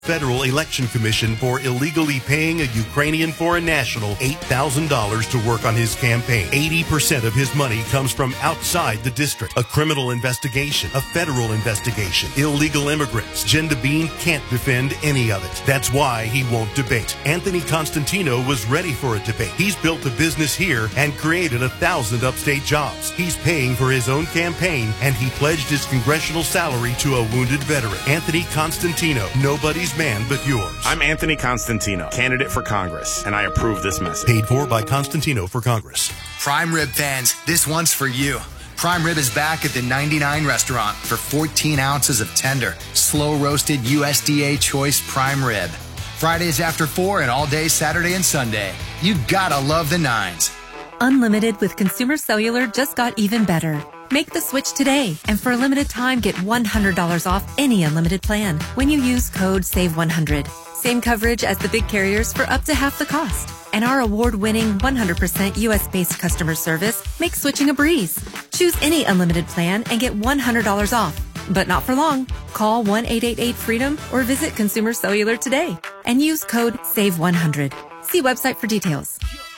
Federal Election Commission for illegally paying a Ukrainian foreign national $8,000 to work on his campaign. 80% of his money comes from outside the district. A criminal investigation, a federal investigation, illegal immigrants. Jen Devine can't defend any of it. That's why he won't debate. Anthony Constantino was ready for a debate. He's built a business here and created 1,000 upstate jobs. He's paying for his own campaign, and he pledged his congressional salary to a wounded veteran. Anthony Constantino, nobody's man but yours. I'm Anthony Constantino, candidate for Congress, and I approve this message. Paid for by Constantino for Congress. Prime Rib fans, this one's for you. Prime Rib is back at the 99 restaurant for 14 ounces of tender, slow-roasted USDA choice prime rib. Fridays after 4 and all day Saturday and Sunday. You gotta love the nines. Unlimited with Consumer Cellular just got even better. Make the switch today, and for a limited time, get $100 off any unlimited plan when you use code SAVE100. Same coverage as the big carriers for up to half the cost. And our award-winning 100% U.S.-based customer service makes switching a breeze. Choose any unlimited plan and get $100 off. But not for long. Call 1-888-FREEDOM or visit Consumer Cellular today and use code SAVE100. See website for details.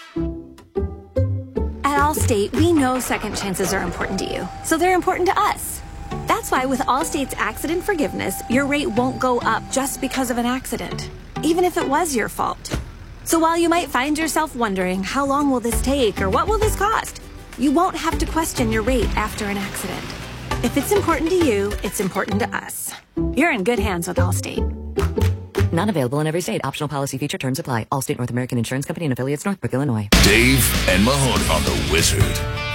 At Allstate, we know second chances are important to you, so they're important to us. That's why with Allstate's accident forgiveness, your rate won't go up just because of an accident, even if it was your fault. So while you might find yourself wondering, how long will this take or what will this cost? You won't have to question your rate after an accident. If it's important to you, it's important to us. You're in good hands with Allstate. Not available in every state. Optional policy feature terms apply. Allstate North American Insurance Company and affiliates, Northbrook, Illinois. Dave and Mahoney on the Wizard.